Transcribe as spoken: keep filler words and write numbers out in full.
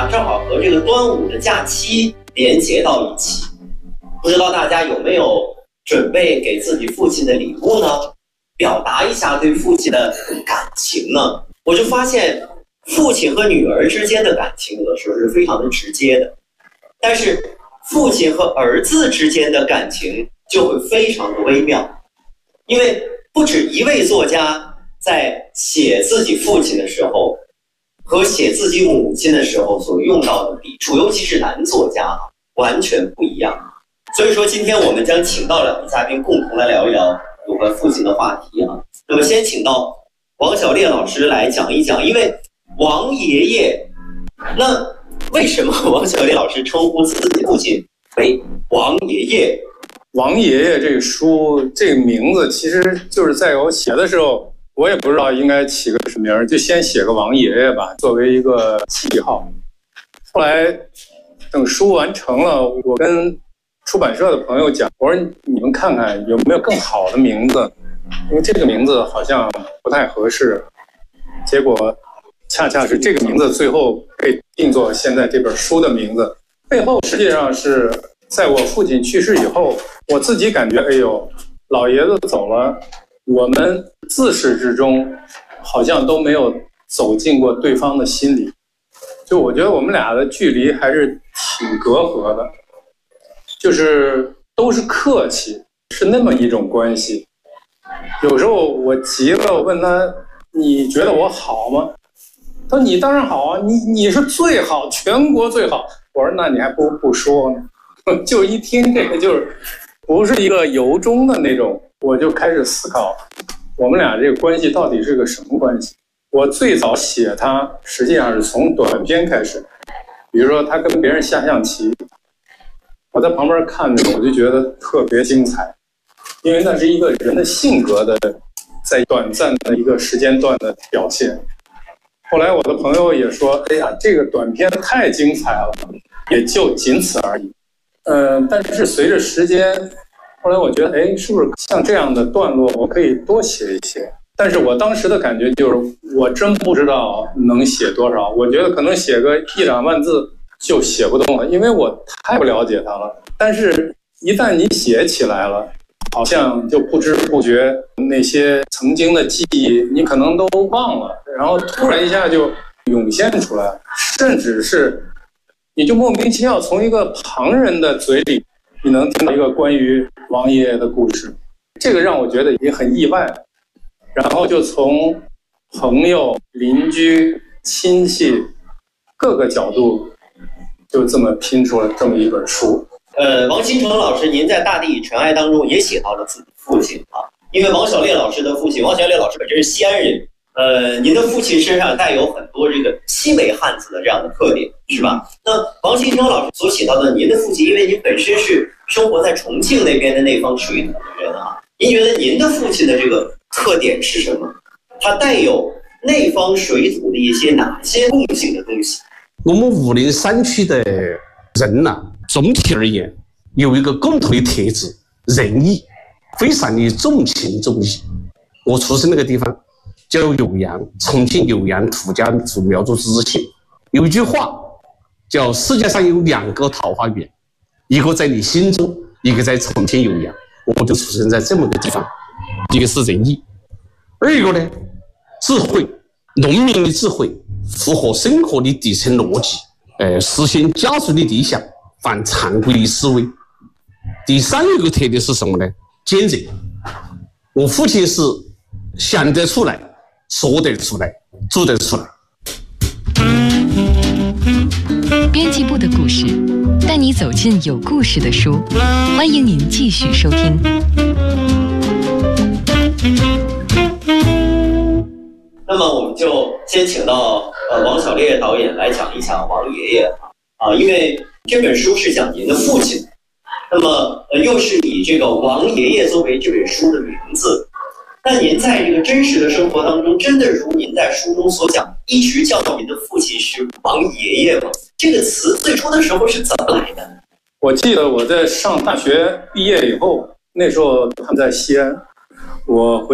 啊，正好和这个端午的假期连接到一起。不知道大家有没有准备给自己父亲的礼物呢？表达一下对父亲的感情呢？我就发现父亲和女儿之间的感情有的时候是非常的直接的，但是父亲和儿子之间的感情就会非常的微妙。因为不止一位作家在写自己父亲的时候和写自己母亲的时候所用到的笔触，尤其是男作家完全不一样。所以说今天我们将请到两位嘉宾共同来聊一聊有关父亲的话题啊。那么先请到王小烈老师来讲一讲，因为王爷爷，那为什么王小烈老师称呼自己父亲为王爷爷？ 王爷爷这个书这个名字其实就是在我写的时候我也不知道应该起个什么名，就先写个王爷爷吧，作为一个记号。后来等书完成了，我跟出版社的朋友讲，我说你们看看有没有更好的名字，因为这个名字好像不太合适。结果恰恰是这个名字最后被定作现在这本书的名字。背后实际上是在我父亲去世以后，我自己感觉哎呦，老爷子走了，我们自始至终好像都没有走进过对方的心里，就我觉得我们俩的距离还是挺隔阂的，就是都是客气，是那么一种关系。有时候我急了，我问他你觉得我好吗？他说你当然好啊，你你是最好，全国最好。我说那你还不如不说呢。就一听这个就是不是一个由衷的那种，我就开始思考我们俩这个关系到底是个什么关系。我最早写他实际上是从短篇开始，比如说他跟别人下象棋，我在旁边看着我就觉得特别精彩，因为那是一个人的性格的在短暂的一个时间段的表现。后来我的朋友也说哎呀，这个短篇太精彩了，也就仅此而已。呃，但是随着时间，后来我觉得哎，是不是像这样的段落我可以多写一些。但是我当时的感觉就是我真不知道能写多少，我觉得可能写个一两万字就写不动了，因为我太不了解他了。但是一旦你写起来了，好像就不知不觉那些曾经的记忆你可能都忘了，然后突然一下就涌现出来，甚至是你就莫名其妙从一个旁人的嘴里你能听到一个关于王爷爷的故事，这个让我觉得也很意外。然后就从朋友、邻居、亲戚各个角度就这么拼出了这么一本书。 呃，王新成老师，您在《大地与尘埃》当中也写到了自己父亲啊，因为王小烈老师的父亲，王小烈老师本身是西安人，呃，您的父亲身上带有很多这个西北汉子的这样的特点，是吧？那王新成老师所写到的您的父亲，因为您本身是生活在重庆那边的那方水土的人啊，您觉得您的父亲的这个特点是什么？它带有那方水土的一些哪些共性的东西？ 我们武陵山区的人呐、啊，总体而言有一个共同的特质，仁义，非常的重情重义。我出生那个地方叫酉阳，重庆酉阳土家族苗族自治县，有一句话叫世界上有两个桃花源，一个在你心中，一个在重庆酉阳。我就出生在这么个地方，一个是仁义，二一个呢智慧，农民的智慧，符合生活的底层逻辑，呃，实现家族的理想，反常规的思维。第三一个特点是什么呢？坚韧。我父亲是想得出来，说得出来，做得出来。 编辑部的故事，带你走进有故事的书，欢迎您继续收听。 那么我们就先请到呃王小烈导演来讲一讲王爷爷啊，因为这本书是讲您的父亲，那么呃又是以这个王爷爷作为这本书的名字。那您在这个真实的生活当中，真的如您在书中所讲，一直叫您的父亲是王爷爷吗？这个词最初的时候是怎么来的？ 我记得我在上大学毕业以后，那时候他们在西安，我回